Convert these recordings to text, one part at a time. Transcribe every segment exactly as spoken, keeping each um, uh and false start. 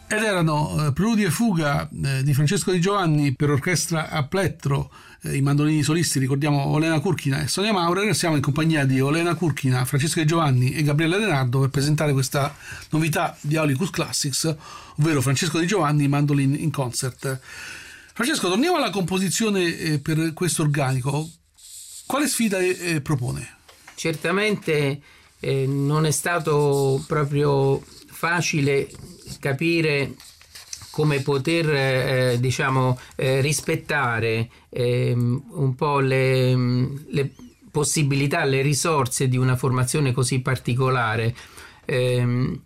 Ed erano eh, Preludio e Fuga eh, di Francesco Di Giovanni per orchestra a plettro, eh, i mandolini solisti, ricordiamo Olena Kurkina e Sonia Maurer. Siamo in compagnia di Olena Kurkina, Francesco Di Giovanni e Gabriele Denardo per presentare questa novità di Aulicus Classics, ovvero Francesco Di Giovanni, Mandolin in Concert. Francesco, torniamo alla composizione eh, per questo organico. Quale sfida eh, propone? Certamente eh, non è stato proprio facile capire come poter eh, diciamo eh, rispettare eh, un po' le, le possibilità, le risorse di una formazione così particolare, eh,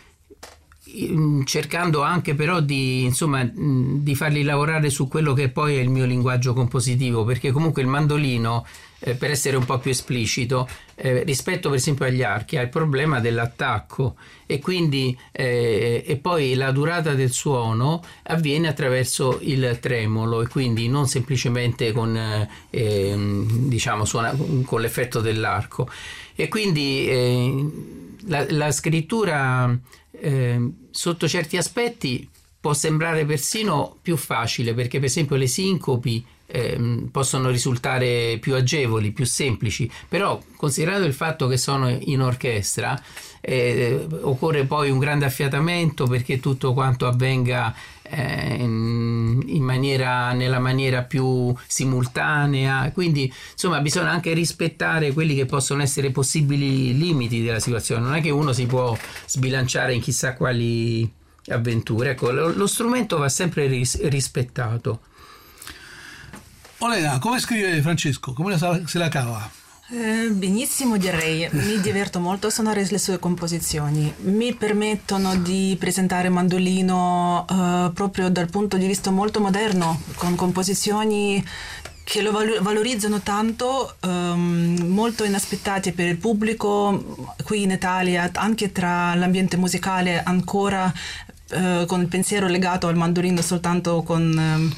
cercando anche però di insomma di farli lavorare su quello che poi è il mio linguaggio compositivo, perché comunque il mandolino, eh, per essere un po' più esplicito, eh, rispetto per esempio agli archi, ha il problema dell'attacco, e quindi eh, e poi la durata del suono avviene attraverso il tremolo, e quindi non semplicemente con eh, diciamo suona, con l'effetto dell'arco, e quindi eh, la, la scrittura eh, sotto certi aspetti può sembrare persino più facile, perché per esempio le sincopi eh, possono risultare più agevoli, più semplici, però considerato il fatto che sono in orchestra eh, occorre poi un grande affiatamento perché tutto quanto avvenga eh, in, in maniera, nella maniera più simultanea, quindi insomma bisogna anche rispettare quelli che possono essere possibili limiti della situazione. Non è che uno si può sbilanciare in chissà quali avventure, ecco, lo, lo strumento va sempre ris- rispettato. Olena, come scrive Francesco? Come se la cava? Eh, benissimo, direi. Mi diverto molto a suonare le sue composizioni. Mi permettono di presentare mandolino eh, proprio dal punto di vista molto moderno, con composizioni che lo valorizzano tanto, um, molto inaspettate per il pubblico qui in Italia, anche tra l'ambiente musicale ancora uh, con il pensiero legato al mandolino soltanto con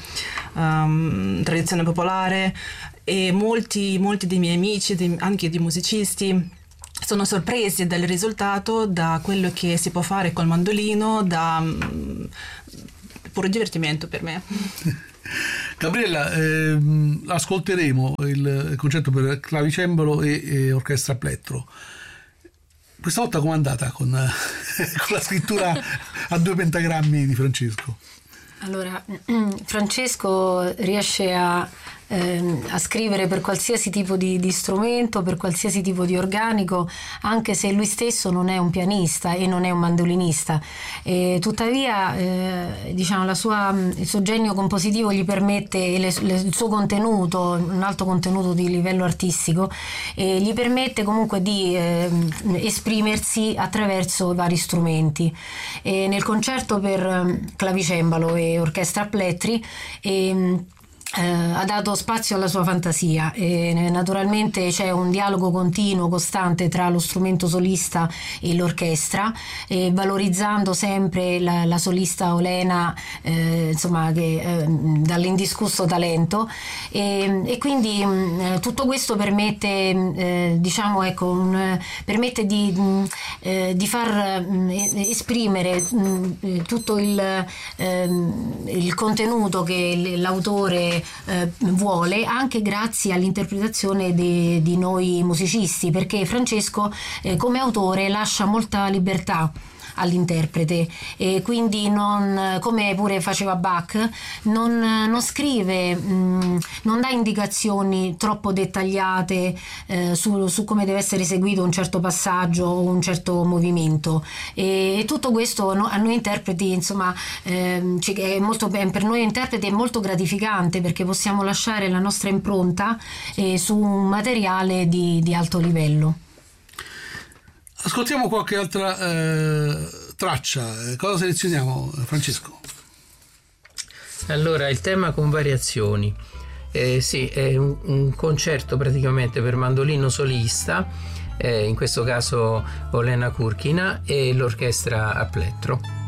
um, tradizione popolare, e molti, molti dei miei amici, di, anche di musicisti, sono sorpresi dal risultato, da quello che si può fare col mandolino, da um, puro divertimento per me. Gabriella, ehm, ascolteremo il concerto per clavicembalo e, e orchestra a plettro. Questa volta com'è andata con, con la scrittura a due pentagrammi di Francesco? Allora, Francesco riesce a, ehm, a scrivere per qualsiasi tipo di, di strumento, per qualsiasi tipo di organico, anche se lui stesso non è un pianista e non è un mandolinista. E tuttavia, eh, diciamo, la sua, il suo genio compositivo gli permette, le, le, il suo contenuto, un alto contenuto di livello artistico, eh, gli permette comunque di eh, esprimersi attraverso vari strumenti. E nel concerto per clavicembalo e orchestra a plettri e, eh, ha dato spazio alla sua fantasia, e naturalmente c'è un dialogo continuo, costante tra lo strumento solista e l'orchestra, e valorizzando sempre la, la solista Olena, eh, insomma, che, eh, dall'indiscusso talento, e, e quindi eh, tutto questo permette eh, diciamo ecco un, permette di, eh, di far eh, esprimere eh, tutto il, eh, il contenuto che l'autore Eh, vuole, anche grazie all'interpretazione de, di noi musicisti, perché Francesco eh, come autore lascia molta libertà all'interprete, e quindi non, come pure faceva Bach, non, non scrive, mh, non dà indicazioni troppo dettagliate eh, su, su come deve essere eseguito un certo passaggio o un certo movimento, e, e tutto questo no, a noi interpreti insomma eh, è molto, per noi interpreti è molto gratificante, perché possiamo lasciare la nostra impronta eh, su un materiale di, di alto livello. Ascoltiamo qualche altra eh, traccia. Cosa selezioniamo, Francesco? Allora, il tema con variazioni. Eh, sì, è un, un concerto praticamente per mandolino solista, eh, in questo caso Olena Kurkina, e l'orchestra a plettro.